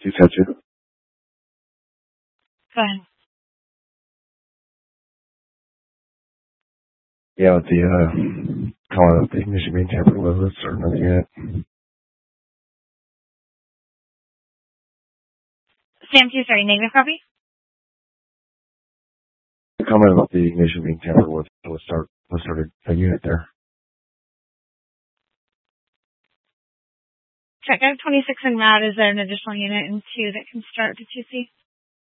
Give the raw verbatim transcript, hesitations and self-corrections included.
Two set two. Go ahead. Yeah, with the uh, calling up the ignition being tampered with, let's start another unit. Sam two, sorry, negative copy? The comment about the ignition being tampered with, so let's start, let's start a, a unit there. Check out twenty-six and route. Is there an additional unit in two that can start to two C?